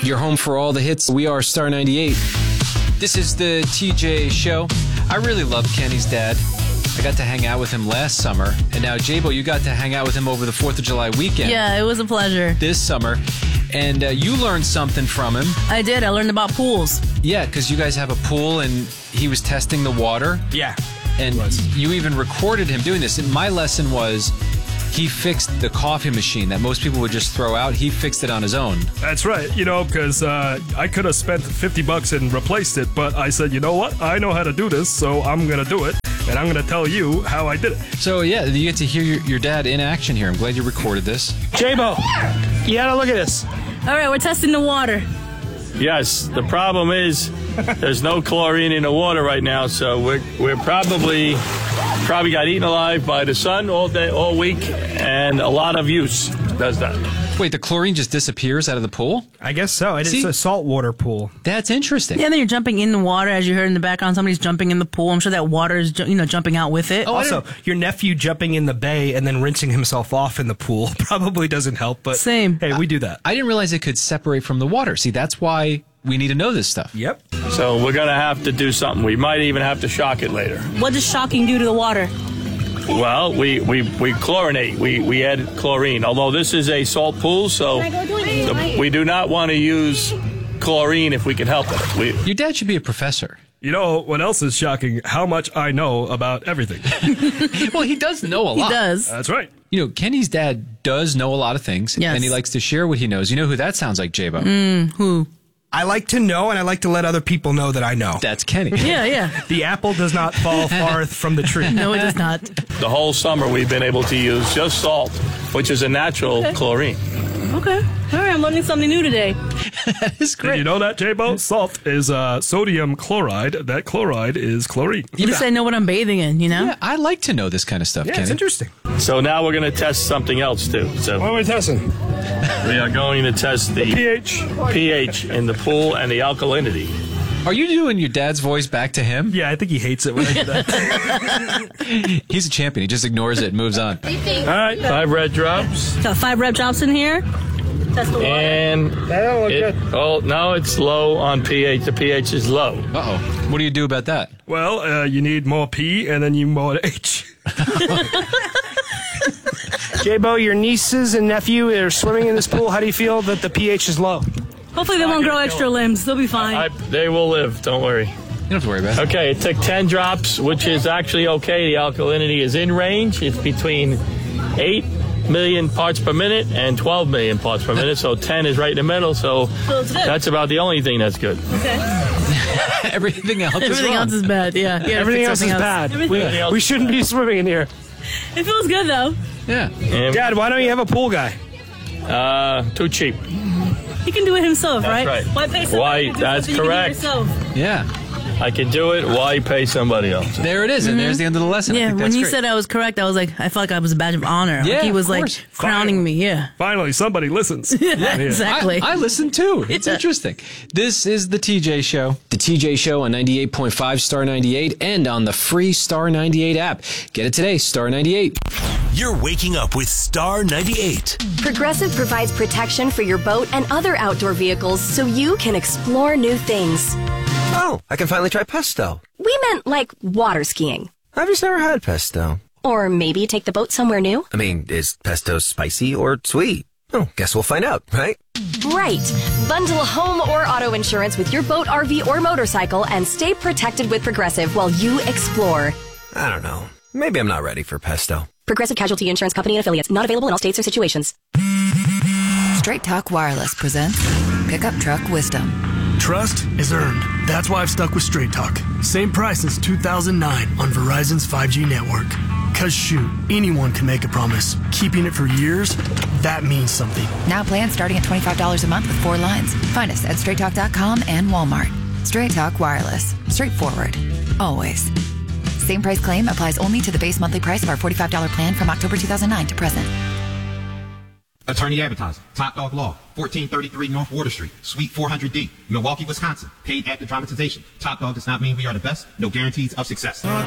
Your home for all the hits. We are Star 98. This is the TJ Show. I really love Kenny's dad. I got to hang out with him last summer. And now, J-Bo, you got to hang out with him over the 4th of July weekend. Yeah, it was a pleasure. This summer. And you learned something from him. I did. I learned about pools. Yeah, because you guys have a pool and he was testing the water. Yeah. And you even recorded him doing this. And my lesson was he fixed the coffee machine that most people would just throw out. He fixed it on his own. That's right, because I could have spent $50 and replaced it, but I said, you know what? I know how to do this, so I'm going to do it, and I'm going to tell you how I did it. So, yeah, you get to hear your dad in action here. I'm glad you recorded this. J-Bo, you gotta look at this. All right, we're testing the water. Yes, the problem is there's no chlorine in the water right now, so we're probably got eaten alive by the sun all day, all week, and a lot of use does that. Wait, the chlorine just disappears out of the pool? I guess so. It's See? a saltwater pool. That's interesting. Yeah, then you're jumping in the water. As you heard in the background, somebody's jumping in the pool. I'm sure that water is, jumping out with it. Oh, Also, your nephew jumping in the bay and then rinsing himself off in the pool probably doesn't help, but Same. Hey, we do that. I didn't realize it could separate from the water. See, that's why we need to know this stuff. Yep. So we're going to have to do something. We might even have to shock it later. What does shocking do to the water? Well, we chlorinate. We add chlorine. Although this is a salt pool, so we do not want to use chlorine if we can help it. Your dad should be a professor. You know what else is shocking? How much I know about everything. Well, he does know a lot. He does. That's right. Kenny's dad does know a lot of things, Yes. and he likes to share what he knows. You know who that sounds like, J-Bo? Who? I like to know, and I like to let other people know that I know. That's Kenny. Yeah. The apple does not fall far from the tree. No, it does not. The whole summer we've been able to use just salt, which is a natural chlorine. Okay. All right, I'm learning something new today. That is Did great. you know that, J-Bo? Salt is sodium chloride. That chloride is chlorine. At least I know what I'm bathing in, Yeah, I like to know this kind of stuff, Yeah, Kenny. it's interesting. So now we're going to test something else too. So What are we testing? we are going to test the pH in the pool and the alkalinity. Are you doing your dad's voice back to him? Yeah, I think he hates it when I do that. He's a champion. He just ignores it and moves on. All right, 5 red drops. Got 5 rep drops in here. Test the water. And no, it's low on pH. The pH is low. Uh-oh. What do you do about that? Well, you need more P and then you need more H. J-Bo, your nieces and nephew are swimming in this pool. How do you feel that the pH is low? Hopefully they won't grow extra limbs. They'll be fine. They will live. Don't worry. You don't have to worry about it. Okay, it took 10 drops, which is actually okay. The alkalinity is in range. It's between 8 million parts per minute and 12 million parts per minute. So 10 is right in the middle. So it's good. that's about the only thing that's good. Okay. Everything else is Everything wrong. else is bad. Yeah. Everything else is bad. We shouldn't be swimming in here. It feels good though. Yeah. And, Dad, why don't you have a pool guy? too cheap. He can do it himself, That's right. Why pay somebody Why, to do that's something you can do correct. yourself? Yeah. I can do it. Why pay somebody else? There it is, and there's the end of the lesson. I Yeah, think when that's he great. said I was correct, I was like, I felt like I was a badge of honor. Yeah, like he was of like course. crowning me. Yeah. Finally, somebody listens. Yeah, exactly. I listen too. It's interesting. This is the TJ Show. The TJ Show on 98.5 Star 98 and on the free Star 98 app. Get it today, Star 98. You're waking up with Star 98. Progressive provides protection for your boat and other outdoor vehicles so you can explore new things. Oh, I can finally try pesto. We meant like water skiing. I've just never had pesto. Or maybe take the boat somewhere new. I mean, is pesto spicy or sweet? Oh, guess we'll find out, right? Right. Bundle home or auto insurance with your boat, RV, or motorcycle and stay protected with Progressive while you explore. I don't know. Maybe I'm not ready for pesto. Progressive Casualty Insurance Company and Affiliates. Not available in all states or situations. Straight Talk Wireless presents Pickup Truck Wisdom. Trust is earned. That's why I've stuck with Straight Talk. Same price since 2009 on Verizon's 5G network. Cause shoot, anyone can make a promise. Keeping it for years, that means something. Now plans starting at $25 a month with 4 lines. Find us at straighttalk.com and Walmart. Straight Talk Wireless. Straightforward. Always. Same price claim applies only to the base monthly price of our $45 plan from October 2009 to present. Attorney Advertising, Top Dog Law, 1433 North Water Street, Suite 400D, Milwaukee, Wisconsin. Paid active dramatization. Top Dog does not mean we are the best. No guarantees of success.